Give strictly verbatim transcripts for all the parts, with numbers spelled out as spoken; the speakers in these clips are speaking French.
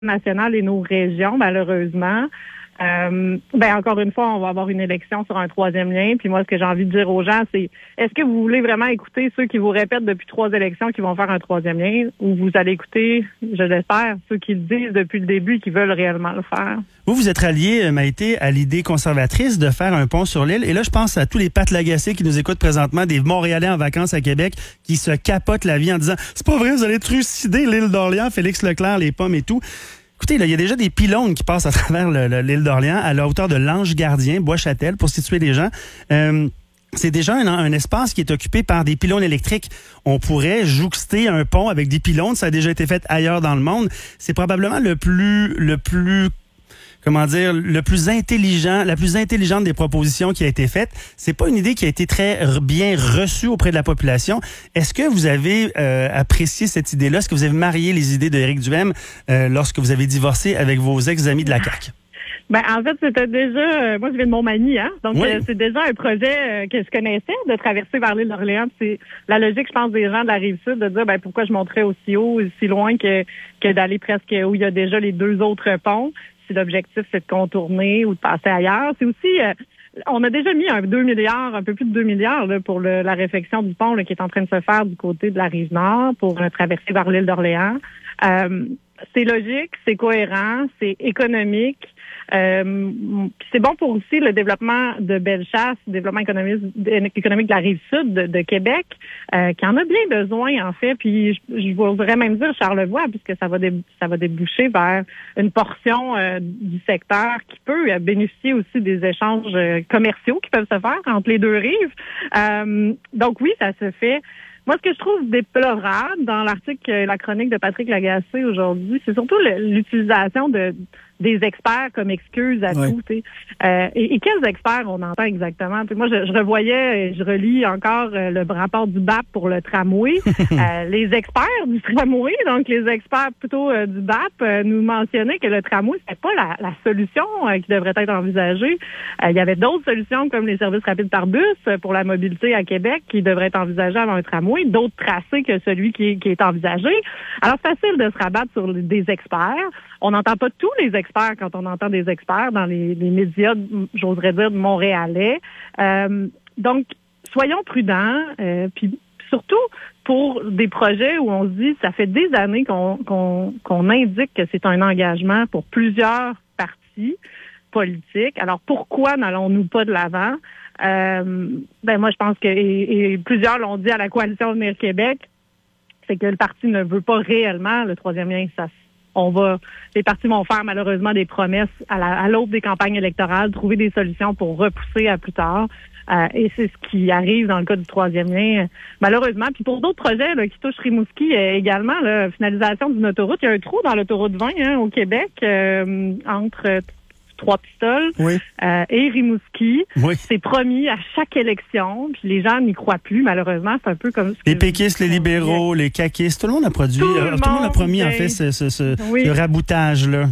nationale et nos régions, malheureusement. Euh, ben encore une fois, on va avoir une élection sur un troisième lien. Puis moi, ce que j'ai envie de dire aux gens, c'est est-ce que vous voulez vraiment écouter ceux qui vous répètent depuis trois élections qu'ils vont faire un troisième lien, ou vous allez écouter, je l'espère, ceux qui le disent depuis le début et qui veulent réellement le faire? Vous, vous êtes rallié, Maïté, à l'idée conservatrice de faire un pont sur l'île. Et là, je pense à tous les Pat Lagacé qui nous écoutent présentement, des Montréalais en vacances à Québec, qui se capotent la vie en disant « C'est pas vrai, vous allez trucider l'île d'Orléans, Félix Leclerc, les pommes et tout. » Écoutez, là, il y a déjà des pylônes qui passent à travers le, le, l'île d'Orléans à la hauteur de l'Ange Gardien, Bois-Châtel, pour situer les gens. Euh, c'est déjà un, un espace qui est occupé par des pylônes électriques. On pourrait jouxter un pont avec des pylônes. Ça a déjà été fait ailleurs dans le monde. C'est probablement le plus, le plus, comment dire, le plus intelligent, la plus intelligente des propositions qui a été faite. C'est pas une idée qui a été très bien reçue auprès de la population. Est-ce que vous avez euh, apprécié cette idée-là? Est-ce que vous avez marié les idées d'Éric Duhaime euh, lorsque vous avez divorcé avec vos ex-amis de la C A Q? Ben en fait, c'était déjà, euh, moi je viens de Montmagny, hein, donc oui. euh, c'est déjà un projet euh, que je connaissais, de traverser vers l'île d'Orléans. C'est la logique, je pense, des gens de la Rive-Sud, de dire ben pourquoi je monterais aussi haut, aussi loin que que d'aller presque où il y a déjà les deux autres ponts. Si l'objectif c'est de contourner ou de passer ailleurs, c'est aussi euh, on a déjà mis un deux milliards, un peu plus de deux milliards là, pour le, la réfection du pont là, qui est en train de se faire du côté de la Rive-Nord pour euh, traverser vers l'île d'Orléans. Euh, c'est logique, c'est cohérent, c'est économique. Euh, c'est bon pour aussi le développement de Bellechasse, le développement économique, économique de la Rive-Sud de, de Québec, euh, qui en a bien besoin, en fait. Puis je, je voudrais même dire Charlevoix, puisque ça va dé, ça va déboucher vers une portion euh, du secteur qui peut bénéficier aussi des échanges commerciaux qui peuvent se faire entre les deux rives. Euh, donc oui, ça se fait. Moi, ce que je trouve déplorable dans l'article, la chronique de Patrick Lagacé aujourd'hui, c'est surtout le, l'utilisation de des experts comme excuse à oui. tout. Euh, et, et quels experts on entend exactement? T'sais, moi, je, je revoyais, je relis encore euh, le rapport du B A P pour le tramway. euh, les experts du tramway, donc les experts plutôt euh, du B A P, euh, nous mentionnaient que le tramway, c'était pas la, la solution euh, qui devrait être envisagée. Euh, il y avait d'autres solutions comme les services rapides par bus euh, pour la mobilité à Québec qui devraient être envisagées avant un tramway, d'autres tracés que celui qui, qui est envisagé. Alors, c'est facile de se rabattre sur des experts. On n'entend pas tous les experts quand on entend des experts dans les, les médias, j'oserais dire, montréalais. Euh, donc, soyons prudents, euh, puis surtout pour des projets où on se dit, ça fait des années qu'on, qu'on, qu'on indique que c'est un engagement pour plusieurs partis politiques. Alors, pourquoi n'allons-nous pas de l'avant? Euh, ben moi, je pense que, et, et plusieurs l'ont dit à la Coalition Avenir Québec, c'est que le parti ne veut pas réellement le troisième lien, ça On va, les partis vont faire malheureusement des promesses à, la, à l'aube des campagnes électorales, trouver des solutions pour repousser à plus tard. Euh, et c'est ce qui arrive dans le cas du troisième lien, malheureusement. Puis pour d'autres projets là, qui touchent Rimouski euh, également, la finalisation d'une autoroute, il y a un trou dans l'autoroute vingt hein, au Québec euh, entre Trois-Pistoles oui. euh, et Rimouski. Oui. C'est promis à chaque élection, puis les gens n'y croient plus, malheureusement. C'est un peu comme... Les péquistes, les libéraux, les caquistes, tout le monde a produit, tout, euh, le, tout monde, le monde a promis, en fait, ce, ce, ce oui. le raboutage-là.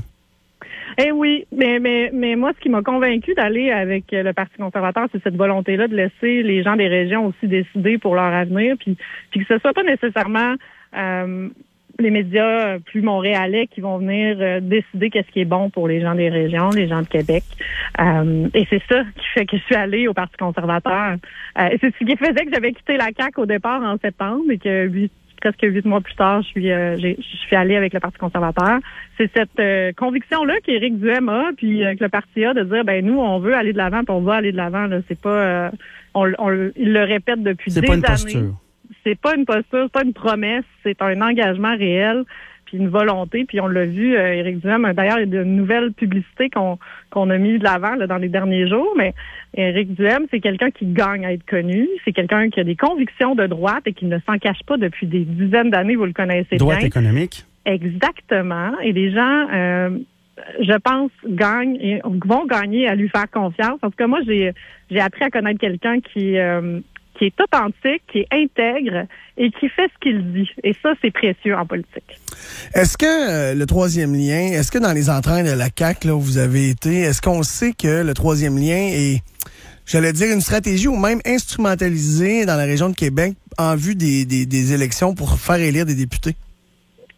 Eh oui, mais, mais, mais moi, ce qui m'a convaincu d'aller avec le Parti conservateur, c'est cette volonté-là de laisser les gens des régions aussi décider pour leur avenir, puis, puis que ce soit pas nécessairement... Euh, les médias plus montréalais qui vont venir euh, décider qu'est-ce qui est bon pour les gens des régions, les gens de Québec. Euh, et c'est ça qui fait que je suis allée au Parti conservateur. Euh, c'est ce qui faisait que j'avais quitté la C A Q au départ en septembre et que huit, presque huit mois plus tard, je suis euh, j'ai, je suis allée avec le Parti conservateur. C'est cette euh, conviction-là qu'Éric Duhaime a, puis euh, que le parti a, de dire, ben nous, on veut aller de l'avant, puis on va aller de l'avant. Là. C'est pas... Euh, on, on, il le répète depuis c'est des pas une années. Posture. C'est pas une posture, c'est pas une promesse, c'est un engagement réel, puis une volonté. Puis on l'a vu, euh, Éric Duhaime, d'ailleurs, il y a de nouvelles publicités qu'on qu'on a mis de l'avant là, dans les derniers jours, mais Éric Duhaime, c'est quelqu'un qui gagne à être connu, c'est quelqu'un qui a des convictions de droite et qui ne s'en cache pas depuis des dizaines d'années, vous le connaissez droite bien. Droite économique. Exactement, et les gens... Euh, je pense, gagnent et vont gagner à lui faire confiance. En tout cas, moi, j'ai j'ai appris à connaître quelqu'un qui... Euh, qui est authentique, qui est intègre et qui fait ce qu'il dit. Et ça, c'est précieux en politique. Est-ce que euh, le troisième lien, est-ce que dans les entrailles de la C A Q, là où vous avez été, est-ce qu'on sait que le troisième lien est, j'allais dire, une stratégie ou même instrumentalisée dans la région de Québec en vue des, des, des élections pour faire élire des députés?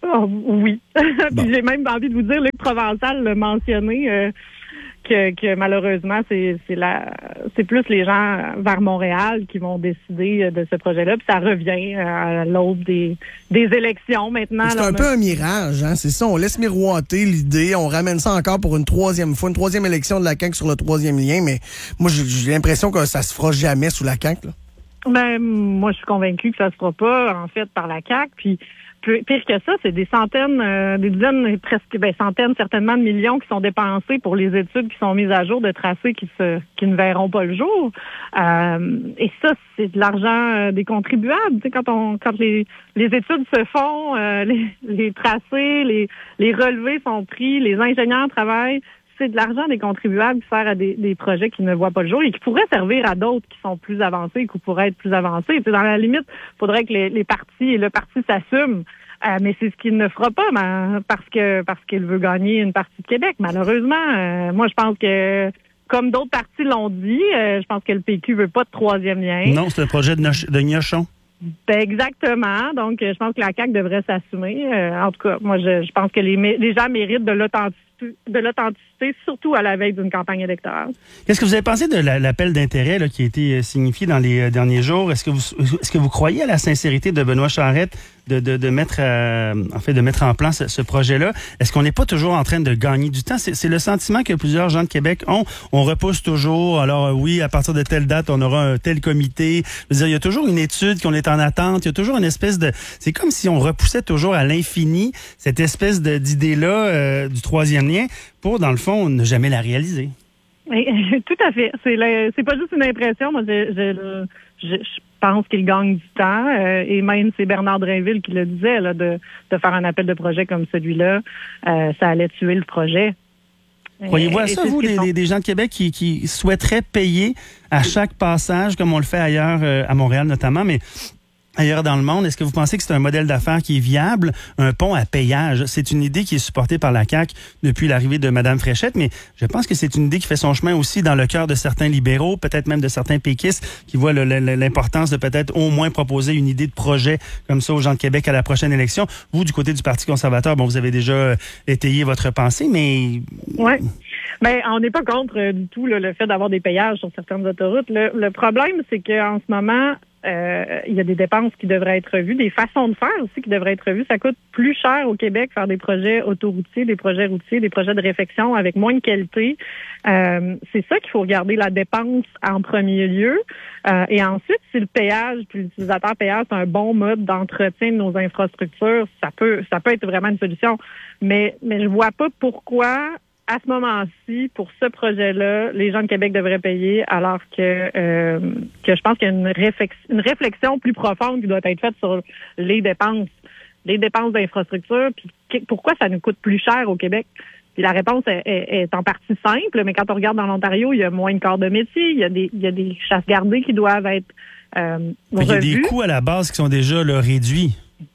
Oh, oui. Bon. Puis j'ai même envie de vous dire, Luc Provençal l'a mentionné, euh, que, que malheureusement, c'est, c'est, la, c'est plus les gens vers Montréal qui vont décider de ce projet-là. Puis ça revient à l'aube des, des élections maintenant. C'est là, un on peu a... un mirage, hein? C'est ça, on laisse miroiter l'idée, on ramène ça encore pour une troisième fois, une troisième élection de la C A Q sur le troisième lien, mais moi, j'ai, j'ai l'impression que ça se fera jamais sous la C A Q, là. Ben, moi, je suis convaincue que ça se fera pas, en fait, par la C A Q. Puis, pire que ça, c'est des centaines, euh, des dizaines, presque, ben, centaines, certainement de millions qui sont dépensés pour les études qui sont mises à jour de tracés qui se, qui ne verront pas le jour. Euh, et ça, c'est de l'argent euh, des contribuables. Tu sais, quand on, quand les, les études se font, euh, les, les tracés, les, les relevés sont pris, les ingénieurs travaillent. C'est de l'argent des contribuables qui sert à des, des projets qui ne voient pas le jour et qui pourraient servir à d'autres qui sont plus avancés, qui pourraient être plus avancés. Tu sais, dans la limite, il faudrait que les, les partis et le parti s'assument. Euh, mais c'est ce qu'il ne fera pas ben, parce que parce qu'il veut gagner une partie de Québec. Malheureusement, euh, moi, je pense que comme d'autres partis l'ont dit, euh, je pense que le P Q veut pas de troisième lien. Non, c'est un projet de, no- de Gnochon. Ben exactement. Donc, je pense que la C A Q devrait s'assumer. Euh, en tout cas, moi, je, je pense que les, les gens méritent de l'authenticité, de l'authenticité, surtout à la veille d'une campagne électorale. Qu'est-ce que vous avez pensé de la, l'appel d'intérêt là, qui a été signifié dans les euh, derniers jours? Est-ce que vous est-ce que vous croyez à la sincérité de Benoît Charette de, de, de mettre euh, en fait de mettre en plan ce, ce projet-là? Est-ce qu'on n'est pas toujours en train de gagner du temps? C'est, c'est le sentiment que plusieurs gens de Québec ont. On repousse toujours. Alors euh, oui, à partir de telle date, on aura un tel comité. Je veux dire, il y a toujours une étude qu'on est en attente. Il y a toujours une espèce de... C'est comme si on repoussait toujours à l'infini cette espèce de, d'idée-là euh, du troisième lien pour, dans le fond, ne jamais la réaliser. Tout à fait. C'est, le, c'est pas juste une impression. Moi, je, je, je, je pense qu'il gagne du temps. Euh, et même, c'est Bernard Drainville qui le disait, là, de, de faire un appel de projet comme celui-là. Euh, ça allait tuer le projet. Croyez-vous à ça, vous, des, sont... des, des gens de Québec qui, qui souhaiteraient payer à chaque passage, comme on le fait ailleurs, euh, à Montréal notamment, mais ailleurs dans le monde? Est-ce que vous pensez que c'est un modèle d'affaires qui est viable, un pont à péage? C'est une idée qui est supportée par la C A Q depuis l'arrivée de Mme Fréchette, mais je pense que c'est une idée qui fait son chemin aussi dans le cœur de certains libéraux, peut-être même de certains péquistes, qui voient le, le, l'importance de peut-être au moins proposer une idée de projet comme ça aux gens de Québec à la prochaine élection. Vous, du côté du Parti conservateur, bon, vous avez déjà étayé votre pensée, mais... Oui. Ben, on n'est pas contre euh, du tout là, le fait d'avoir des péages sur certaines autoroutes. Le, le problème, c'est qu'en ce moment, euh, il y a des dépenses qui devraient être revues, des façons de faire aussi qui devraient être revues. Ça coûte plus cher au Québec faire des projets autoroutiers, des projets routiers, des projets de réfection avec moins de qualité. Euh, c'est ça qu'il faut regarder, la dépense en premier lieu. Euh, et ensuite, si le péage, puis l'utilisateur péage, c'est un bon mode d'entretien de nos infrastructures, ça peut, ça peut être vraiment une solution. Mais, mais je vois pas pourquoi à ce moment-ci, pour ce projet-là, les gens de Québec devraient payer, alors que euh, que je pense qu'il y a une réflexion, une réflexion plus profonde qui doit être faite sur les dépenses, les dépenses d'infrastructure, puis pourquoi ça nous coûte plus cher au Québec. Puis la réponse est, est, est en partie simple, mais quand on regarde dans l'Ontario, il y a moins de corps de métier, il y a des, il y a des chasses gardées qui doivent être euh, revues. Il y a des coûts à la base qui sont déjà là, réduits.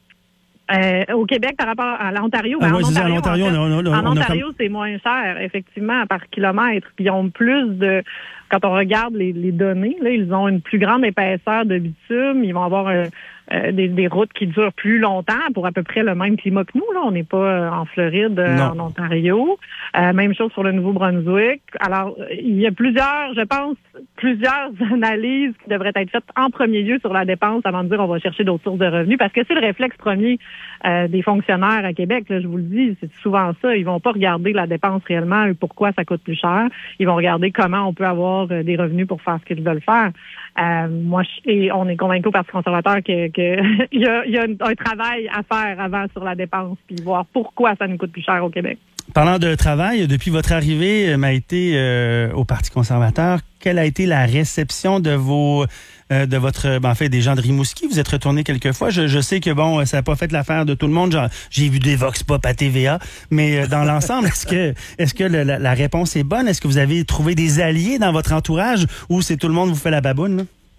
Euh, au Québec, par rapport à l'Ontario, ben ah, en, ouais, Ontario, en Ontario, en, fait, on a, on a, en Ontario, c'est moins cher, effectivement, par kilomètre. Puis ils ont plus de... Quand on regarde les, les données, là, ils ont une plus grande épaisseur de bitume. Ils vont avoir euh, euh, des, des routes qui durent plus longtemps pour à peu près le même climat que nous. Là, on n'est pas euh, en Floride, euh, en Ontario. Euh, même chose sur le Nouveau-Brunswick. Alors, il y a plusieurs, je pense, plusieurs analyses qui devraient être faites en premier lieu sur la dépense avant de dire on va chercher d'autres sources de revenus, parce que c'est le réflexe premier euh, des fonctionnaires à Québec. Là, je vous le dis, c'est souvent ça. Ils vont pas regarder la dépense réellement, pourquoi ça coûte plus cher. Ils vont regarder comment on peut avoir euh, des revenus pour faire ce qu'ils veulent faire. Euh, moi, je, et on est convaincu au Parti conservateur que, que il y a, il y a un, un travail à faire avant sur la dépense, puis voir pourquoi ça nous coûte plus cher au Québec. Parlant de travail, depuis votre arrivée, Maïté, euh, au Parti conservateur, quelle a été la réception de vos, euh, de votre, ben, en fait, des gens de Rimouski? Vous êtes retourné quelques fois. Je, je sais que bon, ça n'a pas fait l'affaire de tout le monde. Genre, j'ai vu des Vox Pop à T V A, mais euh, dans l'ensemble, est-ce que, est-ce que le, la, la réponse est bonne? Est-ce que vous avez trouvé des alliés dans votre entourage ou c'est tout le monde vous fait la baboune, là?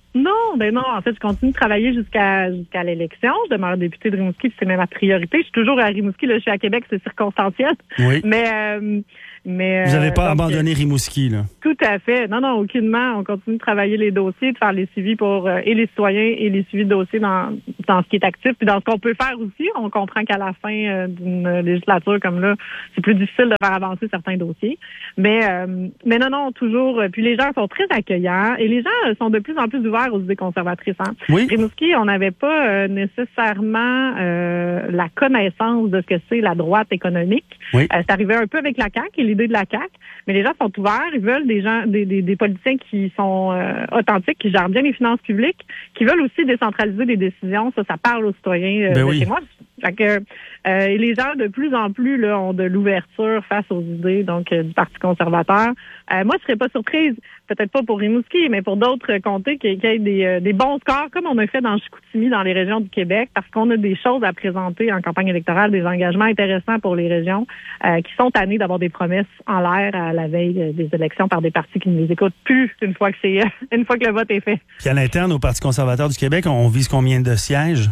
Non, ben non. En fait, je continue de travailler jusqu'à jusqu'à l'élection. Je demeure députée de Rimouski, puis c'est même ma priorité. Je suis toujours à Rimouski. Là, je suis à Québec, c'est circonstanciel. Oui. Mais, euh, mais vous n'avez pas euh, abandonné donc, Rimouski, là. Tout à fait. Non, non, aucunement. On continue de travailler les dossiers, de faire les suivis pour euh, et les citoyens et les suivis de dossiers dans dans ce qui est actif, puis dans ce qu'on peut faire aussi. On comprend qu'à la fin euh, d'une législature comme là, c'est plus difficile de faire avancer certains dossiers. Mais euh, mais non, non, toujours. Puis les gens sont très accueillants et les gens sont de plus en plus ouverts aux idées conservatrices. Hein. Oui. Rimouski, on n'avait pas euh, nécessairement euh, la connaissance de ce que c'est la droite économique. Oui. Euh, c'est arrivé un peu avec la C A Q et l'idée de la C A Q, mais les gens sont ouverts, ils veulent des gens, des, des, des politiciens qui sont euh, authentiques, qui gèrent bien les finances publiques, qui veulent aussi décentraliser les décisions. Ça, ça parle aux citoyens euh, ben de oui. chez moi. Fait que, euh, et les gens, de plus en plus, là, ont de l'ouverture face aux idées donc euh, du Parti conservateur. Euh, moi, je serais pas surprise, peut-être pas pour Rimouski, mais pour d'autres comtés, qu'il y ait des, euh, des bons scores, comme on a fait dans Chicoutimi, dans les régions du Québec, parce qu'on a des choses à présenter en campagne électorale, des engagements intéressants pour les régions euh, qui sont tannés d'avoir des promesses en l'air à la veille des élections par des partis qui ne les écoutent plus une fois que c'est une fois que le vote est fait. Puis à l'interne, au Parti conservateur du Québec, on vise combien de sièges?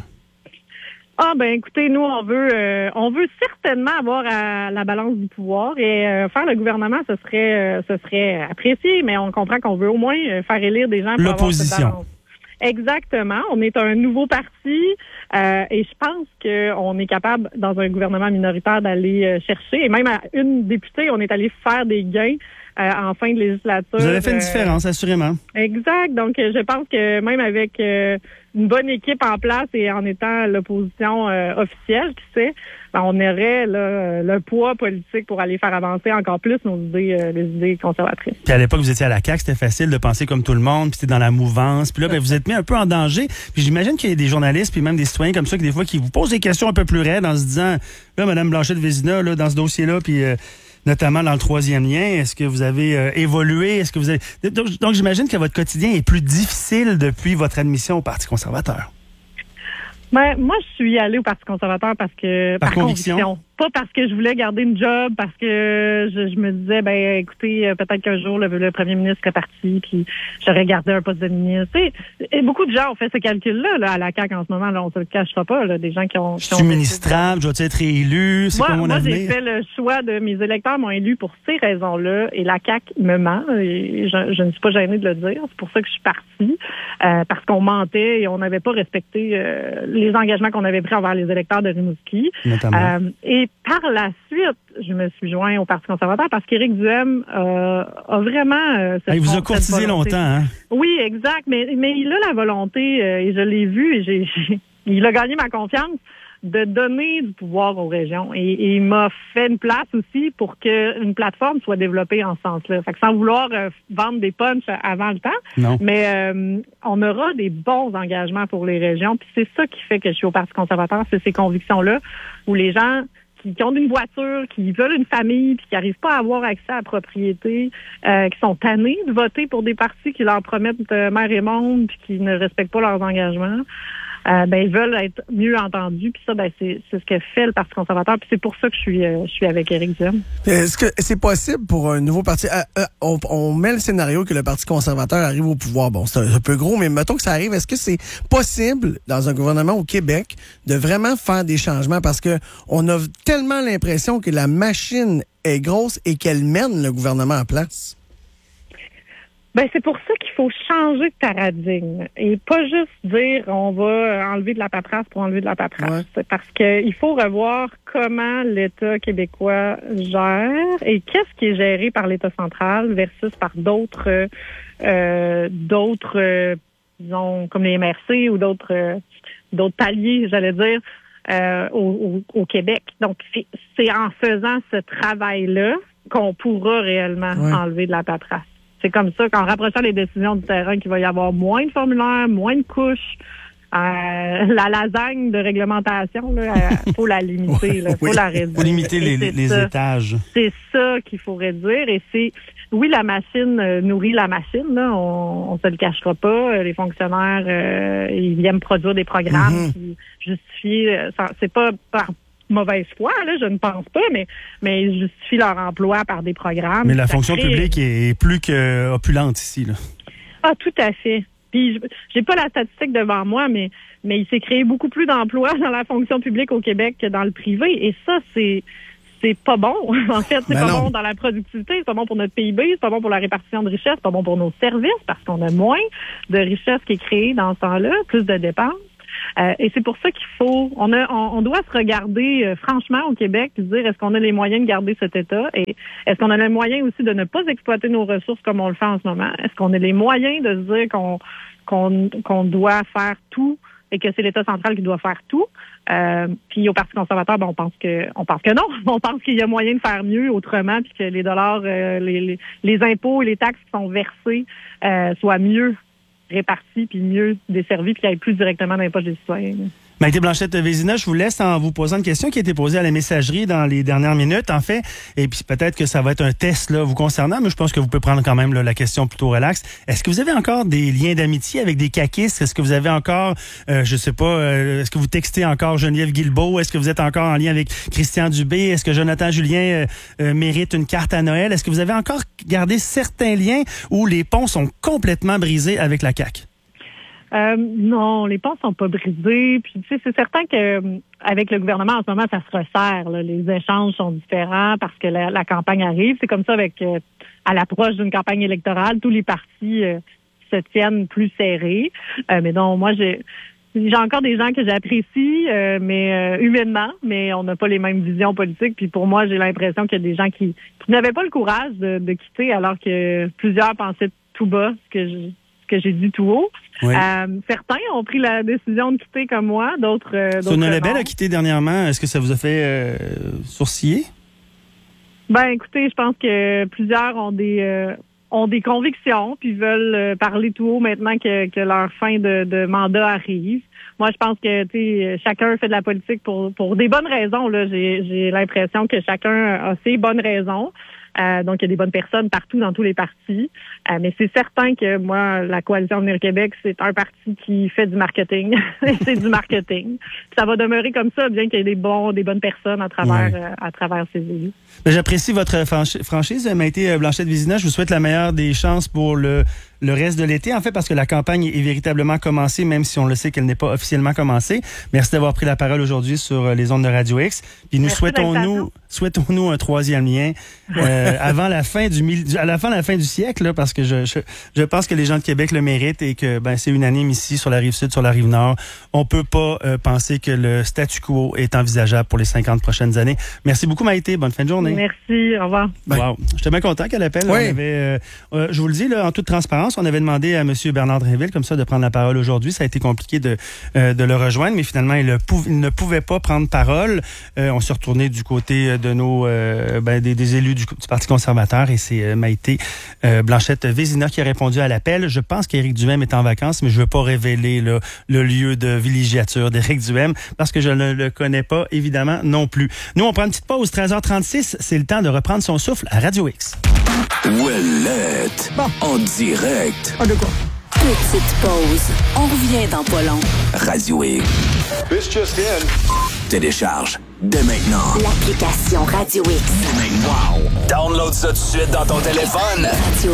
Ah ben écoutez, nous on veut euh, on veut certainement avoir à la balance du pouvoir et euh, faire le gouvernement, ce serait euh, ce serait apprécié, mais on comprend qu'on veut au moins euh, faire élire des gens pour avoir cette balance. Exactement. On est un nouveau parti euh, et je pense qu'on est capable, dans un gouvernement minoritaire, d'aller euh, chercher. Et même à une députée, on est allé faire des gains euh, en fin de législature. Vous avez fait une euh, différence, assurément. Exact. Donc, euh, je pense que même avec euh, une bonne équipe en place et en étant l'opposition euh, officielle, qui sait, ben, on aurait là, le poids politique pour aller faire avancer encore plus nos idées, euh, les idées conservatrices. Puis à l'époque, vous étiez à la C A Q, c'était facile de penser comme tout le monde, puis c'était dans la mouvance. Puis là, ben, vous êtes mis un peu en danger. Puis j'imagine qu'il y a des journalistes, puis même des citoyens comme ça, qui des fois, qui vous posent des questions un peu plus raides en se disant, là, Mme Blanchet-Vézina, là, dans ce dossier-là, puis euh, notamment dans le troisième lien, est-ce que vous avez euh, évolué? Est-ce que vous avez... Donc, donc j'imagine que votre quotidien est plus difficile depuis votre admission au Parti conservateur. Ben, moi, je suis allée au Parti conservateur parce que par, par conviction. conviction. Pas parce que je voulais garder une job, parce que je, je me disais, ben écoutez, peut-être qu'un jour, le, le premier ministre serait parti, puis j'aurais gardé un poste de ministre. Tu sais, et beaucoup de gens ont fait ce calcul-là là, à la C A Q en ce moment. Là, on se le cachera pas, là, des gens qui ont... Je suis ministrable, je dois être réélu, c'est moi, quoi mon moi, avenir? Moi, j'ai fait le choix de... Mes électeurs m'ont élu pour ces raisons-là, et la C A Q me ment, et je, je ne suis pas gênée de le dire. C'est pour ça que je suis partie, euh, parce qu'on mentait et on n'avait pas respecté euh, les engagements qu'on avait pris envers les électeurs de Rimouski. Notamment. Euh, et par la suite, je me suis joint au Parti conservateur parce qu'Éric Duhaime euh, a vraiment... Euh, il vous a courtisé longtemps, hein? Oui, exact, mais, mais il a la volonté, euh, et je l'ai vu, et j'ai, j'ai, il a gagné ma confiance, de donner du pouvoir aux régions. Et, et il m'a fait une place aussi pour qu'une plateforme soit développée en ce sens-là. Fait que sans vouloir euh, vendre des punchs avant le temps, non. mais euh, on aura des bons engagements pour les régions. Puis c'est ça qui fait que je suis au Parti conservateur, c'est ces convictions-là où les gens qui, qui ont une voiture, qui veulent une famille, puis qui n'arrivent pas à avoir accès à la propriété, euh, qui sont tannés de voter pour des partis qui leur promettent euh, mer et monde, puis qui ne respectent pas leurs engagements. Euh, ben ils veulent être mieux entendus, puis ça, ben c'est, c'est ce que fait le Parti conservateur, puis c'est pour ça que je suis euh, je suis avec Éric Duhaime. Est-ce que c'est possible pour un nouveau parti? Euh, euh, on, on met le scénario que le Parti conservateur arrive au pouvoir. Bon, c'est un, un peu gros, mais mettons que ça arrive. Est-ce que c'est possible dans un gouvernement au Québec de vraiment faire des changements? Parce que on a tellement l'impression que la machine est grosse et qu'elle mène le gouvernement en place. Ben c'est pour ça qu'il faut changer de paradigme et pas juste dire on va enlever de la paperasse pour enlever de la paperasse. Ouais. C'est parce que il faut revoir comment l'État québécois gère et qu'est-ce qui est géré par l'État central versus par d'autres euh, d'autres euh, disons comme les M R C ou d'autres euh, d'autres paliers, j'allais dire, euh, au, au, au Québec. Donc c'est, c'est en faisant ce travail-là qu'on pourra réellement ouais. enlever de la paperasse. C'est comme ça qu'en rapprochant les décisions du terrain, qu'il va y avoir moins de formulaires, moins de couches. Euh, la lasagne de réglementation, il faut la limiter, il faut oui. la réduire. Il faut limiter les, les étages. C'est ça qu'il faut réduire. Et c'est, oui, la machine euh, nourrit la machine, là, on ne se le cachera pas. Les fonctionnaires, euh, ils viennent produire des programmes mm-hmm. qui justifient, euh, c'est pas par mauvaise foi, là, je ne pense pas, mais, mais ils justifient leur emploi par des programmes. Mais la fonction crée... publique est plus que opulente ici, là. Ah, tout à fait. Puis j'ai pas la statistique devant moi, mais mais il s'est créé beaucoup plus d'emplois dans la fonction publique au Québec que dans le privé. Et ça, c'est c'est pas bon. En fait, c'est ben pas non. bon dans la productivité, c'est pas bon pour notre P I B, c'est pas bon pour la répartition de richesse, c'est pas bon pour nos services parce qu'on a moins de richesse qui est créée dans ce temps-là, plus de dépenses. Euh, et c'est pour ça qu'il faut, on a, on, on doit se regarder euh, franchement au Québec, et se dire est-ce qu'on a les moyens de garder cet état et est-ce qu'on a les moyens aussi de ne pas exploiter nos ressources comme on le fait en ce moment. Est-ce qu'on a les moyens de se dire qu'on qu'on qu'on doit faire tout et que c'est l'État central qui doit faire tout. Euh, puis au Parti conservateur, ben, on pense que on pense que non. On pense qu'il y a moyen de faire mieux autrement, puis que les dollars, euh, les, les, les impôts et les taxes qui sont versés euh, soient mieux répartis, puis mieux desservis, puis qu'il y ait plus directement dans les poches des citoyens. Maïté Blanchette-Vézina, je vous laisse en vous posant une question qui a été posée à la messagerie dans les dernières minutes, en fait. Et puis peut-être que ça va être un test là vous concernant, mais je pense que vous pouvez prendre quand même là, la question plutôt relax. Est-ce que vous avez encore des liens d'amitié avec des caquistes? Est-ce que vous avez encore, euh, je sais pas, euh, est-ce que vous textez encore Geneviève Guilbeault? Est-ce que vous êtes encore en lien avec Christian Dubé? Est-ce que Jonathan Julien euh, euh, mérite une carte à Noël? Est-ce que vous avez encore gardé certains liens où les ponts sont complètement brisés avec la C A Q? Euh, non, les ponts sont pas brisés. Puis tu sais, c'est certain que euh, avec le gouvernement en ce moment, ça se resserre. Là. Les échanges sont différents parce que la, la campagne arrive. C'est comme ça avec euh, à l'approche d'une campagne électorale, tous les partis euh, se tiennent plus serrés. Euh, mais non, moi j'ai j'ai encore des gens que j'apprécie, euh, mais euh, humainement, mais on n'a pas les mêmes visions politiques. Puis pour moi, j'ai l'impression qu'il y a des gens qui, qui n'avaient pas le courage de, de quitter, alors que plusieurs pensaient tout bas ce que je que j'ai dit tout haut. Oui. Euh, certains ont pris la décision de quitter comme moi, d'autres... Euh, Sonia Lebel a quitté dernièrement. Est-ce que ça vous a fait euh, sourciller? Ben, écoutez, je pense que plusieurs ont des euh, ont des convictions puis veulent euh, parler tout haut maintenant que, que leur fin de, de mandat arrive. Moi, je pense que tu sais, chacun fait de la politique pour pour des bonnes raisons. Là, j'ai j'ai l'impression que chacun a ses bonnes raisons. Euh, donc, il y a des bonnes personnes partout dans tous les partis. Euh, mais c'est certain que moi, la Coalition Avenir Québec, c'est un parti qui fait du marketing. C'est du marketing. Ça va demeurer comme ça, bien qu'il y ait des bons, des bonnes personnes à travers, ouais. euh, à travers ces élus. J'apprécie votre franchise, Maïté Blanchette-Vézina. Je vous souhaite la meilleure des chances pour le le reste de l'été, en fait, parce que la campagne est véritablement commencée, même si on le sait qu'elle n'est pas officiellement commencée. Merci d'avoir pris la parole aujourd'hui sur les ondes de Radio X. Puis nous souhaitons-nous souhaitons-nous un troisième lien euh, avant la fin du à la fin de la fin du siècle, là, parce que je, je je pense que les gens de Québec le méritent et que ben c'est unanime ici sur la rive sud, sur la rive nord. On peut pas euh, penser que le statu quo est envisageable pour les cinquante prochaines années. Merci beaucoup, Maïté. Bonne fin de journée. Merci. Au revoir. Wow. J'étais bien content qu'elle appelle. Oui. On avait, euh, euh, je vous le dis là, en toute transparence, on avait demandé à M. Bernard Drinville comme ça de prendre la parole aujourd'hui. Ça a été compliqué de euh, de le rejoindre, mais finalement il, le pou- il ne pouvait pas prendre parole. Euh, on s'est retourné du côté de nos euh, ben, des, des élus du, du Parti conservateur et c'est euh, Maïté euh, Blanchette-Vézina qui a répondu à l'appel. Je pense qu'Éric Duhem est en vacances, mais je veux pas révéler là, le lieu de villégiature d'Éric Duhem parce que je ne le connais pas évidemment non plus. Nous on prend une petite pause, treize heures trente-six. C'est le temps de reprendre son souffle à Radio X. Ouellette, bon. En direct. Ah, de quoi? Petite pause. On revient dans pas long. Radio X. This just in. Télécharge dès maintenant l'application Radio X. Wow. Download ça tout de suite dans ton téléphone. Radio